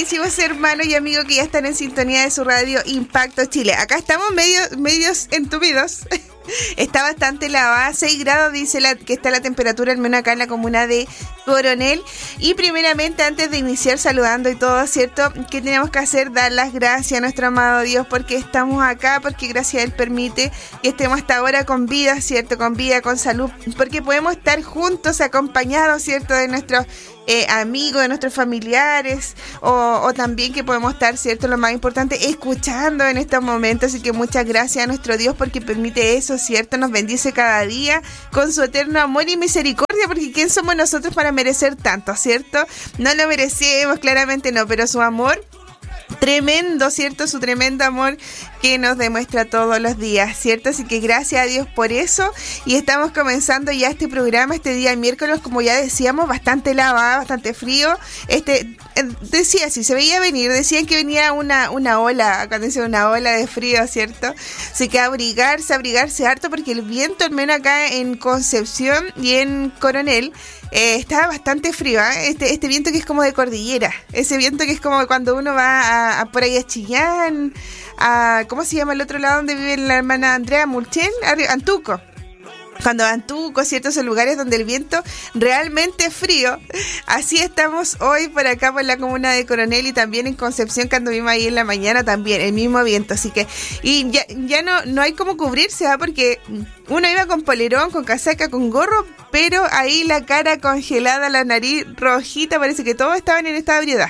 agradecimos, hermanos y amigos que ya están en sintonía de su radio Impacto Chile. Acá estamos medios entumidos. Está bastante lavada, 6 grados dice que está la temperatura, al menos acá en la comuna de Coronel. Y primeramente, antes de iniciar saludando y todo, ¿cierto? ¿Qué tenemos que hacer? Dar las gracias a nuestro amado Dios porque estamos acá, porque gracias a Él permite que estemos hasta ahora con vida, ¿cierto? Con vida, con salud, porque podemos estar juntos, acompañados, ¿cierto? De nuestros amigos, de nuestros familiares, o también que podemos estar, ¿cierto? Lo más importante, escuchando en estos momentos. Así que muchas gracias a nuestro Dios porque permite eso, ¿cierto? Nos bendice cada día con su eterno amor y misericordia, porque ¿quién somos nosotros para merecer tanto, ¿cierto? No lo merecemos, claramente no, pero su amor tremendo, ¿cierto? Su tremendo amor que nos demuestra todos los días, ¿cierto? Así que gracias a Dios por eso. Y estamos comenzando ya este programa, este día miércoles, como ya decíamos, bastante lavado, bastante frío. Decía, si se veía venir, decían que venía una ola, cuando dice una ola de frío, ¿cierto? Así que abrigarse harto, porque el viento, al menos acá en Concepción y en Coronel, está bastante frío, ¿eh? Este viento que es como de cordillera, ese viento que es como cuando uno va por ahí a Chillán, ¿cómo se llama el otro lado donde vive la hermana Andrea Mulchen? Antuco. Cuando Antuco, ¿cierto? Son lugares donde el viento realmente es frío. Así estamos hoy por acá, por la comuna de Coronel, y también en Concepción, cuando vimos ahí en la mañana también, el mismo viento. Así que, y ya no hay como cubrirse, ¿eh? Porque uno iba con polerón, con casaca, con gorro, pero ahí la cara congelada, la nariz rojita, parece que todos estaban en esta ebriedad.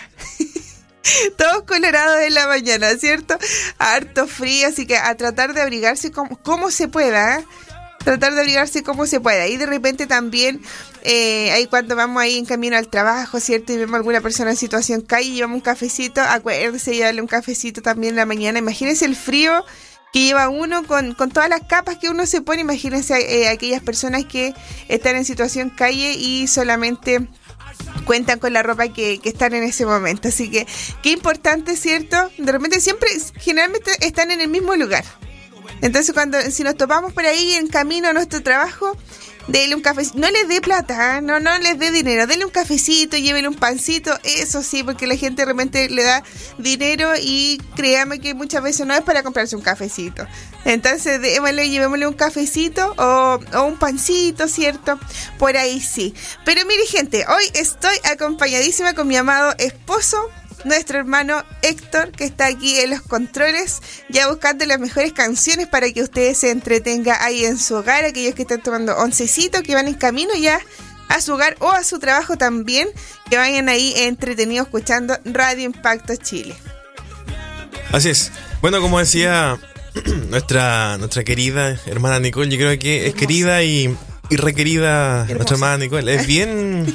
Todos colorados en la mañana, ¿cierto? Harto frío, así que a tratar de abrigarse como se pueda, ¿eh? Tratar de abrigarse como se pueda. Y de repente también, ahí cuando vamos ahí en camino al trabajo, ¿cierto? Y vemos a alguna persona en situación calle, llevamos un cafecito, acuérdese de darle un cafecito también en la mañana. Imagínense el frío que lleva uno con todas las capas que uno se pone. Imagínense aquellas personas que están en situación calle y solamente cuentan con la ropa que están en ese momento. Así que, qué importante, ¿cierto? De repente generalmente están en el mismo lugar. Entonces, si nos topamos por ahí en camino a nuestro trabajo, dele un cafecito, no les dé plata, no les dé dinero, dele un cafecito, llévele un pancito, eso sí, porque la gente de repente le da dinero y créame que muchas veces no es para comprarse un cafecito. Entonces, llevémosle un cafecito o un pancito, ¿cierto? Por ahí sí. Pero mire, gente, hoy estoy acompañadísima con mi amado esposo, nuestro hermano Héctor, que está aquí en los controles, ya buscando las mejores canciones para que ustedes se entretengan ahí en su hogar, aquellos que están tomando oncecito, que van en camino ya a su hogar o a su trabajo también, que vayan ahí entretenidos escuchando Radio Impacto Chile. Así es. Bueno, como decía nuestra querida hermana Nicole, yo creo que es querida y requerida. Hermosa. Nuestra hermana Nicole es bien...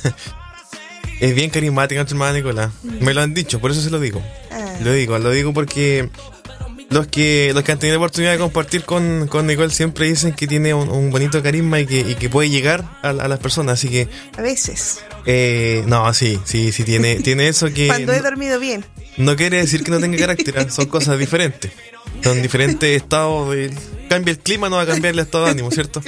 Es bien carismática nuestra hermana Nicola. Me lo han dicho, por eso se lo digo. Lo digo porque los que han tenido la oportunidad de compartir con Nicole siempre dicen que tiene un bonito carisma y que puede llegar a las personas, así que... A veces. No, sí, tiene eso que... Cuando he dormido bien. No quiere decir que no tenga carácter, son cosas diferentes. Son diferentes estados de... Cambia el clima, no va a cambiar el estado de ánimo, ¿cierto?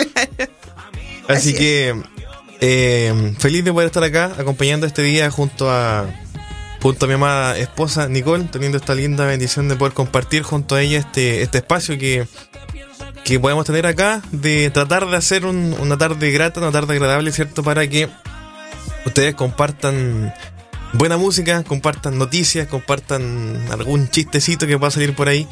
Así que... feliz de poder estar acá acompañando este día junto a mi amada esposa Nicole, teniendo esta linda bendición de poder compartir junto a ella este espacio que podemos tener acá, de tratar de hacer una tarde grata, una tarde agradable, ¿cierto? Para que ustedes compartan buena música, compartan noticias, compartan algún chistecito que pueda salir por ahí,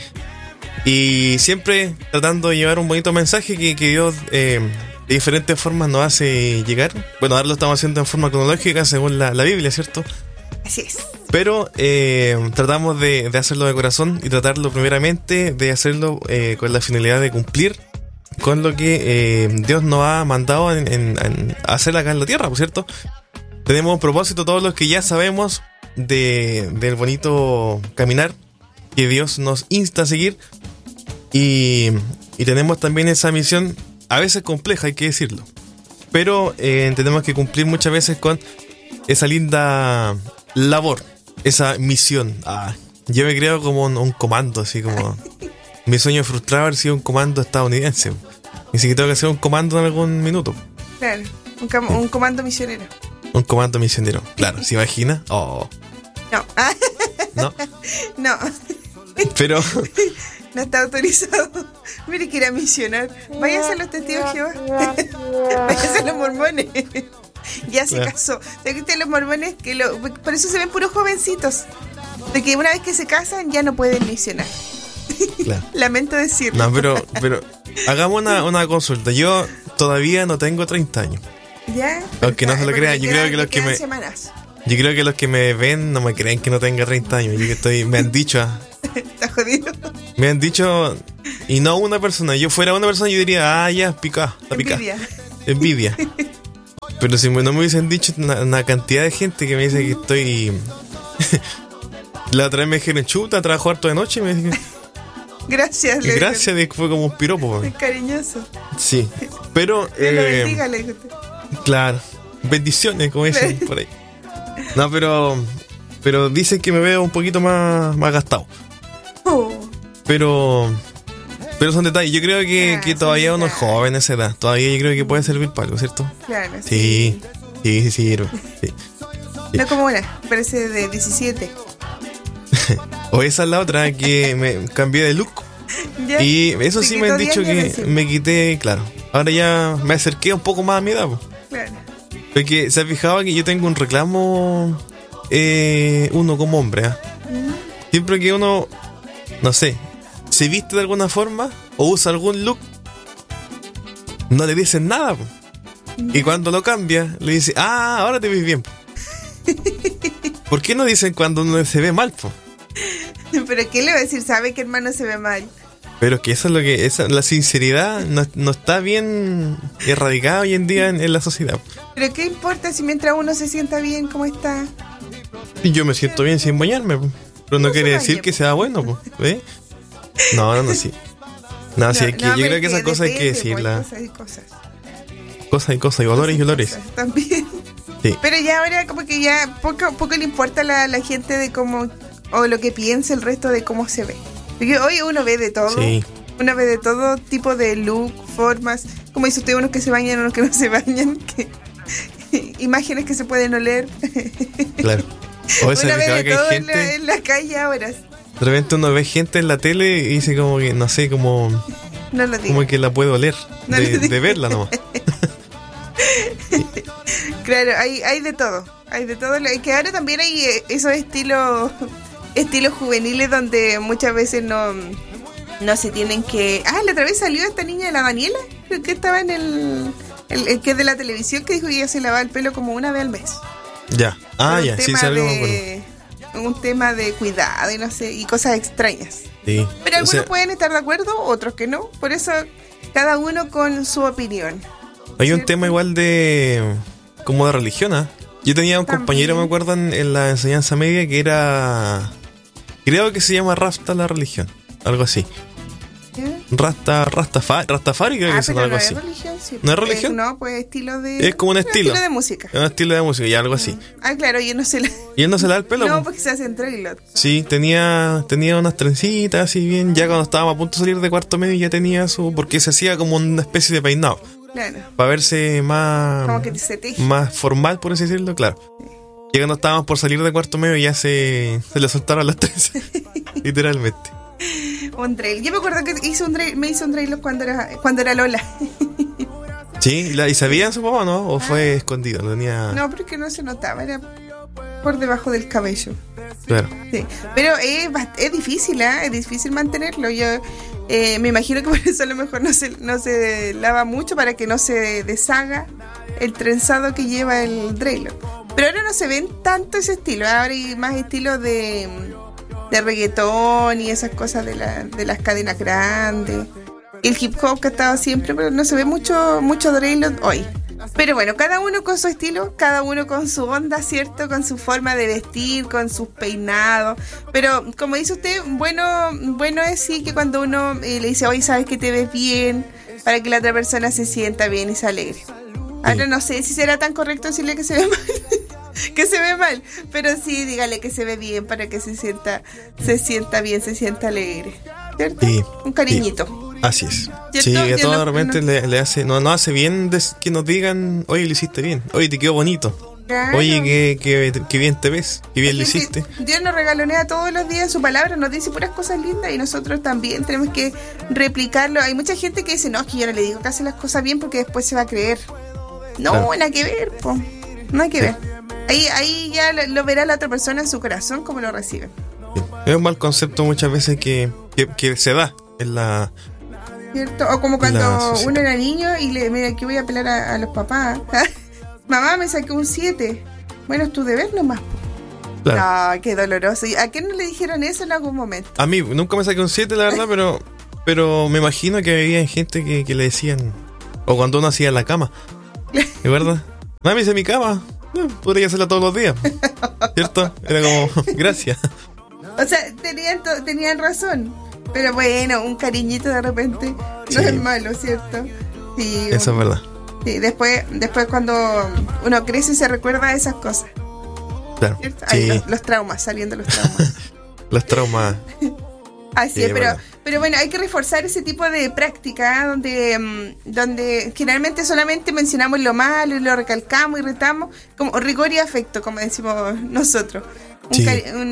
y siempre tratando de llevar un bonito mensaje que Dios de diferentes formas nos hace llegar. Bueno, ahora lo estamos haciendo en forma cronológica según la Biblia, ¿cierto? Así es. Pero tratamos de hacerlo de corazón y tratarlo primeramente de hacerlo con la finalidad de cumplir con lo que Dios nos ha mandado en hacer acá en la tierra, ¿cierto? Tenemos un propósito, todos los que ya sabemos del bonito caminar que Dios nos insta a seguir, y tenemos también esa misión, a veces compleja, hay que decirlo, pero tenemos que cumplir muchas veces con esa linda labor, esa misión. Yo me creo como un comando, así como mi sueño frustrado haber sido un comando estadounidense. Ni siquiera tengo que hacer un comando en algún minuto. Claro, un comando misionero. Un comando misionero, claro, ¿se imagina? No. No. No. Pero no está autorizado. Mire que ir a misionar. Váyase a los testigos de Jehová. Váyase a los mormones. Ya se casó. ¿Sabes que ustedes los mormones por eso se ven puros jovencitos? De que una vez que se casan ya no pueden misionar. Claro. Lamento decirlo. No, pero hagamos una consulta. Yo todavía no tengo 30 años. ¿Ya? Aunque no se lo crean, yo creo que los que me ven no me creen que no tenga 30 años. Me han dicho. ¿Estás jodido? Me han dicho, y no una persona. Yo fuera una persona, yo diría, ya, pica, está picada. Envidia. Pero si no me hubiesen dicho una cantidad de gente que me dice que estoy. La otra vez me dijeron, chuta, trabajo harto de noche. Y me dijeron, gracias, y gracias, fue como un piropo. Es cariñoso. Sí, pero. Dios lo bendiga, le dijo usted. Claro, bendiciones, como dicen por ahí. No, pero dicen que me veo un poquito más gastado. Pero son detalles. Yo creo que todavía uno es joven a esa edad. Todavía yo creo que puede servir para algo, ¿cierto? Claro. Sí, sirve. Sí. No como una, parece de 17. O esa es la otra, que me cambié de look. ¿Ya? Y eso sí me han dicho que recién. me quité, claro. Ahora ya me acerqué un poco más a mi edad. Claro. Porque se ha fijado que yo tengo un reclamo, uno como hombre. Siempre que uno, no sé, se viste de alguna forma o usa algún look, no le dicen nada. Y cuando lo cambia, le dice, ahora te ves bien. ¿Por qué no dicen cuando uno se ve mal? ¿Pero qué le va a decir? Sabe que hermano se ve mal. Pero que eso es lo que... la sinceridad no está bien erradicada hoy en día en la sociedad. ¿Pero qué importa si mientras uno se sienta bien, cómo está? Y yo me siento bien sin bañarme, pero no quiere decir que sea bueno, ¿eh? No, sí. No, sí, yo creo que esas cosas hay que decirlas. Cosas y cosas, y olores y olores. También. Sí. Pero ya ahora como que ya poco le importa a la gente de cómo, o lo que piensa el resto de cómo se ve. Porque hoy uno ve de todo. Sí. Uno ve de todo tipo de look, formas. Como dice usted, unos que se bañan, unos que no se bañan. Imágenes que se pueden oler. Claro. O esa uno ve de que hay todo gente, en la calle ahora. De repente uno ve gente en la tele y dice como que, no sé, como... No lo digo. Como que la puede oler. No de verla nomás. Claro, hay de todo. Hay de todo. Que ahora también hay esos estilos juveniles donde muchas veces no se tienen que... la otra vez salió esta niña, la Daniela, que estaba en el que es de la televisión, que dijo que ella se lavaba el pelo como una vez al mes. Ya. Ya, sí, salió. Un tema de cuidado y no sé, y cosas extrañas. Sí. Pero algunos pueden estar de acuerdo, otros que no. Por eso, cada uno con su opinión. Hay ¿cierto? un tema igual de... como de religión, ¿eh? Yo tenía un compañero, me acuerdo, en la enseñanza media que era... Creo que se llama Rasta la religión. Algo así. Rastafari creo que es algo así. ¿No es religión? Sí. ¿No es religión? No, pues estilo de... Es como un estilo. de música. Es un estilo de música y algo así. Claro, y él no se la... ¿Y él no se le da el pelo? No, porque se hacen trailers. Sí, tenía unas trencitas así bien. Ya cuando estábamos a punto de salir de cuarto medio ya tenía su... Porque se hacía como una especie de peinado. Claro. Para verse más... Como que se teje. Más formal, por así decirlo, claro. Sí. Y cuando estábamos por salir de cuarto medio ya se le soltaron las trenzas. Literalmente. Un trail. Yo me acuerdo que me hizo un trail cuando era Lola. Sí, ¿y sabían su papá, no? ¿O fue escondido? No tenía... No, pero es que no se notaba, era por debajo del cabello. Claro. Sí. Pero es difícil, es difícil mantenerlo. Yo me imagino que por eso a lo mejor no se lava mucho para que no se deshaga el trenzado que lleva el dreadlock. Pero ahora no se ven tanto ese estilo. Ahora hay más estilo de reggaetón y esas cosas de las cadenas grandes. El hip hop que ha estado siempre, pero no se ve mucho dreadlock hoy. Pero bueno, cada uno con su estilo, cada uno con su onda, ¿cierto? Con su forma de vestir, con sus peinados. Pero como dice usted, bueno es sí que cuando uno le dice, oye, sabes que te ves bien, para que la otra persona se sienta bien y se alegre. Ahora no sé si será tan correcto decirle que se ve mal. Que se ve mal, pero sí, dígale que se ve bien para que se sienta bien, se sienta alegre, ¿cierto? Sí, un cariñito. Sí. Así es. Sí, que a todos de repente le hace, no hace bien que nos digan, oye, lo hiciste bien, oye, te quedó bonito. Claro. Oye, que bien te ves, que bien lo hiciste. Dios nos regalonea todos los días su palabra, nos dice puras cosas lindas y nosotros también tenemos que replicarlo. Hay mucha gente que dice, no, es que yo no le digo que hace las cosas bien porque después se va a creer. No, Claro. nada que ver, po. No hay que ver. Ahí ya lo verá la otra persona en su corazón como lo recibe. Sí. Es un mal concepto muchas veces que se da en la... ¿Cierto? O como cuando sociedad. uno era niño y mira, que voy a apelar a los papás. Mamá, me saqué un 7. Bueno, es tu deber nomás. Claro. No, qué doloroso. ¿Y a quién no le dijeron eso en algún momento? A mí nunca me saqué un 7, la verdad, pero me imagino que había gente que le decían, o cuando uno hacía la cama, ¿es verdad? No, me hice mi cama, podría hacerla todos los días, ¿cierto? Era como, gracias. O sea, tenían razón. Pero bueno, un cariñito de repente no Sí. es malo, ¿cierto? Sí, Eso es verdad. sí, después cuando uno crece se recuerda de esas cosas, Claro. ¿cierto? Ahí Sí, los traumas, saliendo los traumas. los traumas. Así Sí, es, verdad. pero bueno, hay que reforzar ese tipo de práctica donde generalmente solamente mencionamos lo malo y lo recalcamos y retamos, como rigor y afecto, como decimos nosotros. Sí.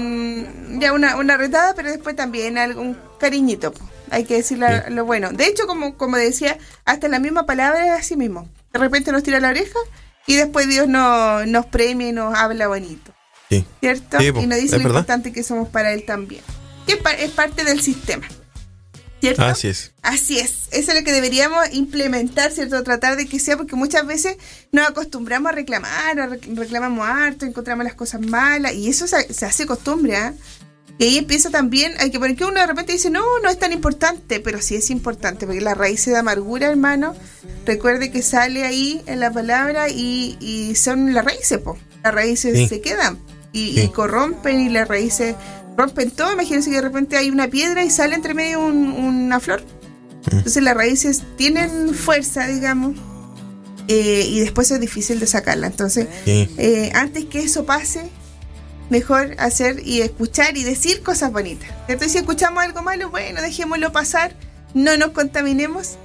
Una retada, pero después también un cariñito, po. Hay que decirle Sí. lo bueno. De hecho, como decía, hasta la misma palabra es así mismo. De repente nos tira la oreja y después Dios nos premia y nos habla bonito. Sí. ¿Cierto? Sí, po, Y nos dice es lo verdad. importante que somos para Él también. Que es parte del sistema. ¿Cierto? Así es. Así es. Eso es lo que deberíamos implementar, ¿cierto? Tratar de que sea, porque muchas veces nos acostumbramos a reclamar, reclamamos harto, encontramos las cosas malas, y eso se hace costumbre, ¿eh? Y ahí empieza también, hay que poner que uno de repente dice, no es tan importante, pero sí es importante, porque la raíz de amargura, hermano, recuerde que sale ahí en la palabra y son las raíces, po. Las raíces Sí. se quedan y Sí. corrompen y las raíces rompen todo. Imagínense que de repente hay una piedra y sale entre medio una flor. Entonces las raíces tienen fuerza, digamos, y después es difícil de sacarla. Entonces, Sí. antes que eso pase, mejor hacer y escuchar y decir cosas bonitas. Entonces, si escuchamos algo malo, bueno, dejémoslo pasar, no nos contaminemos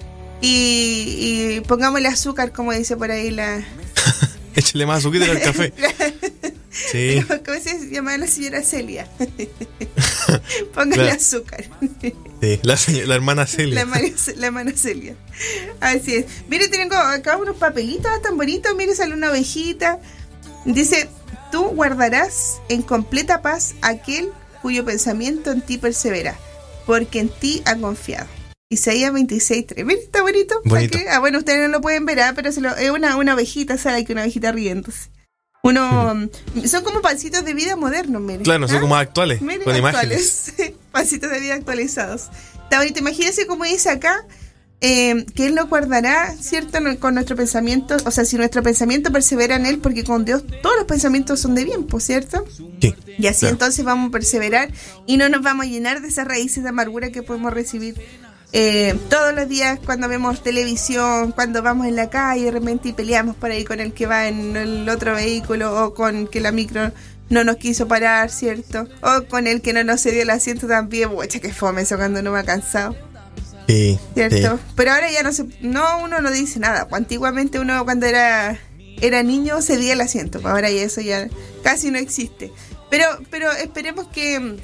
y pongámosle azúcar, como dice por ahí la... Échale más azúcar al café. Sí. ¿Cómo se llama la señora Celia? Póngale Claro. azúcar. Sí. La hermana Celia. La mano Celia. Así es. Mire, tengo acá unos papelitos tan bonitos. Mire, sale una ovejita. Dice, tú guardarás en completa paz aquel cuyo pensamiento en ti persevera, porque en ti ha confiado. Isaías 26:3. Mire, está bonito. Bonito. ¿Para qué? Bueno, ustedes no lo pueden ver, pero es una ovejita, sale aquí una ovejita riéndose. Son como pancitos de vida modernos, mire. Claro, son ¿Ah? como actuales, Miren, con imágenes. actuales. Pancitos de vida actualizados. Está bonito. Imagínense como dice acá, que Él nos guardará, ¿cierto? Con nuestro pensamiento. O sea, si nuestro pensamiento persevera en Él, porque con Dios todos los pensamientos son de bien, ¿por cierto? Sí. Y así Claro. entonces vamos a perseverar y no nos vamos a llenar de esas raíces de amargura que podemos recibir todos los días cuando vemos televisión, cuando vamos en la calle de repente y peleamos por ahí con el que va en el otro vehículo, o con que la micro no nos quiso parar, ¿cierto? O con el que no nos cedió el asiento también. Pucha, que fome eso cuando uno va cansado, Sí. ¿cierto? Sí. Pero ahora ya uno no dice nada. Antiguamente uno cuando era niño cedía el asiento, ahora ya eso ya casi no existe. Pero esperemos que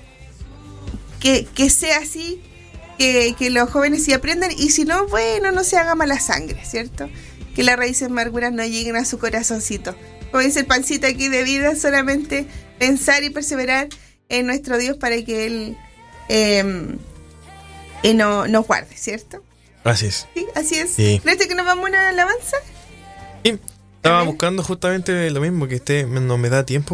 sea así, que los jóvenes sí aprendan, y si no, bueno, no se haga mala sangre, ¿cierto? Que las raíces amarguras no lleguen a su corazoncito. Como dice el pancito aquí de vida, solamente pensar y perseverar en nuestro Dios para que Él nos guarde, ¿cierto? Así es. Sí, así es. Sí. ¿Crees que nos vamos a una alabanza? Sí. Estaba A ver. buscando justamente lo mismo, que no me da tiempo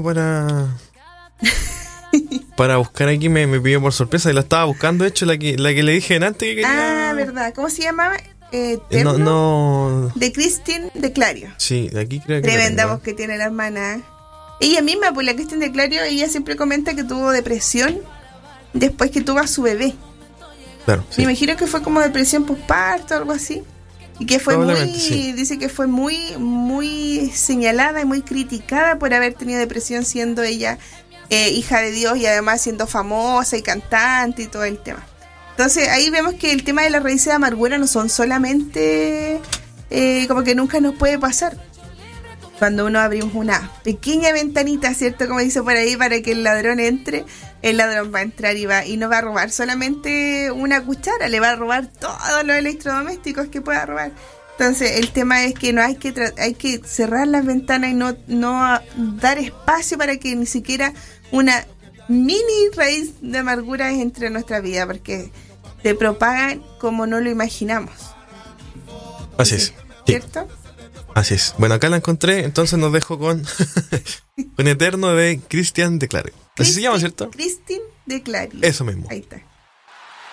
para buscar aquí, me pilló por sorpresa y la estaba buscando, de hecho, la que le dije antes que quería. ¿Verdad? ¿Cómo se llamaba? Eterno, No. de Christine de Clario. Sí, de aquí creo que Tremenda la voz que tiene la hermana. Ella misma, pues la Christine de Clario, ella siempre comenta que tuvo depresión después que tuvo a su bebé. Claro, Me sí. imagino que fue como depresión postparto o algo así. Y que fue muy, Probablemente, sí. dice que fue muy señalada y muy criticada por haber tenido depresión, siendo ella hija de Dios y además siendo famosa y cantante y todo el tema. Entonces ahí vemos que el tema de las raíces de amargura no son solamente como que nunca nos puede pasar. cuando uno abrimos una pequeña ventanita, ¿cierto? Como dice por ahí, para que el ladrón entre, el ladrón va a entrar y no va a robar solamente una cuchara, le va a robar todos los electrodomésticos que pueda robar. Entonces el tema es que no hay que cerrar las ventanas y no dar espacio para que ni siquiera una mini raíz de amargura entre nuestra vida, porque se propagan como no lo imaginamos. Así es. ¿Cierto? Sí. Así es. Bueno, acá la encontré, entonces nos dejo con con Eterno de Christian de Clary. Así se llama, ¿cierto? Christine de Clary. Eso mismo. Ahí está.